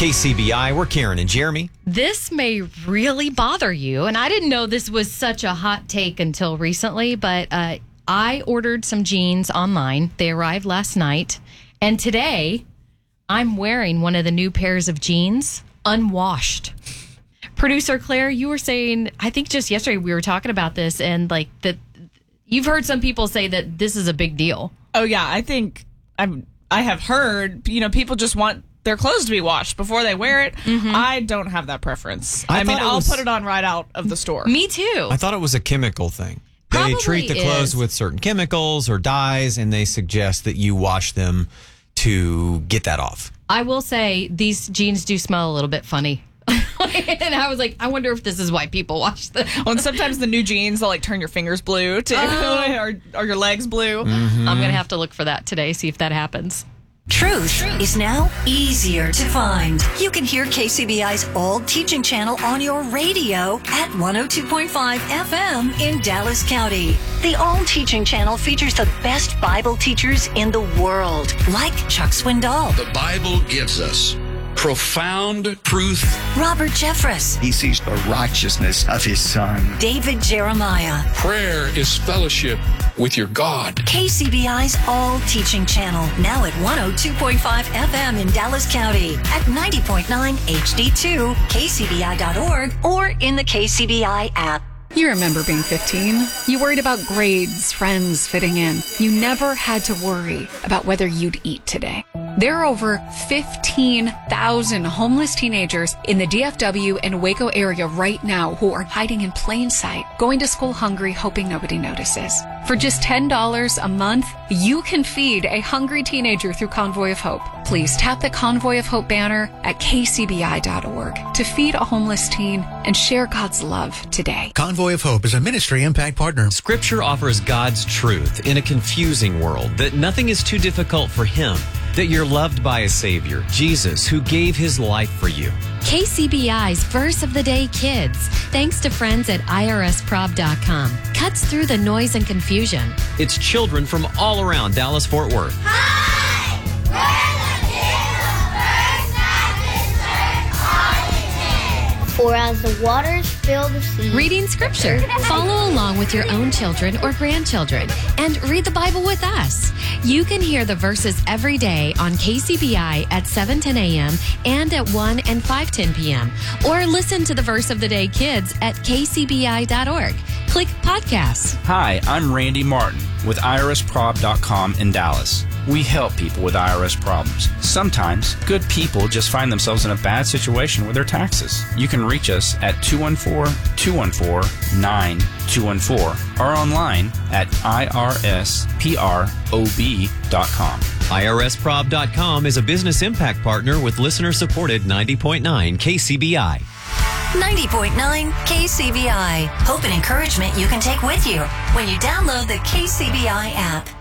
KCBI, we're Karen and Jeremy. This may really bother you, and I didn't know this was such a hot take until recently, but I ordered some jeans online. They arrived last night, and today I'm wearing one of the new pairs of jeans unwashed. Producer Claire, you were saying, I think just yesterday we were talking about this, and like that you've heard some people say that this is a big deal. Oh yeah, I think I have heard, people just want their clothes to be washed before they wear it. Mm-hmm. I don't have that preference. I'll put it on right out of the store. Me too. I thought it was a chemical thing. Probably they treat the clothes with certain chemicals or dyes, and they suggest that you wash them to get that off. I will say these jeans do smell a little bit funny. And I was like, I wonder if this is why people wash them. Well, and sometimes the new jeans, they'll like turn your fingers blue too, or your legs blue. Mm-hmm. I'm going to have to look for that today, see if that happens. Truth is now easier to find. You can hear KCBI's Old Teaching Channel on your radio at 102.5 FM in Dallas County. The Old Teaching Channel features the best Bible teachers in the world, like Chuck Swindoll. The Bible gives us profound truth. Robert Jeffress. He sees the righteousness of his son. David Jeremiah. Prayer is fellowship with your God. KCBI's All Teaching Channel, now at 102.5 FM in Dallas County, at 90.9 HD2, kcbi.org, or in the KCBI app. You remember being 15. You worried about grades, friends, fitting in. You never had to worry about whether you'd eat today. There are over 15,000 homeless teenagers in the DFW and Waco area right now who are hiding in plain sight, going to school hungry, hoping nobody notices. For just $10 a month, you can feed a hungry teenager through Convoy of Hope. Please tap the Convoy of Hope banner at kcbi.org to feed a homeless teen and share God's love today. Convoy of Hope is a ministry impact partner. Scripture offers God's truth in a confusing world, that nothing is too difficult for Him, that you're loved by a Savior, Jesus, who gave His life for you. KCBI's Verse of the Day Kids, thanks to friends at irsprob.com, cuts through the noise and confusion. It's children from all around Dallas-Fort Worth. Hi! We're the kids of First Baptist Church Arlington. For as the waters fill the sea. Reading Scripture. Follow along with your own children or grandchildren and read the Bible with us. You can hear the verses every day on KCBI at 7:10 a.m. and at 1 and 5:10 p.m. Or listen to the Verse of the Day Kids at kcbi.org. Click Podcasts. Hi, I'm Randy Martin with irsprob.com in Dallas. We help people with IRS problems. Sometimes, good people just find themselves in a bad situation with their taxes. You can reach us at 214-214-9214 or online at irsprob.com. irsprob.com is a business impact partner with listener-supported 90.9 KCBI. 90.9 KCBI. Hope and encouragement you can take with you when you download the KCBI app.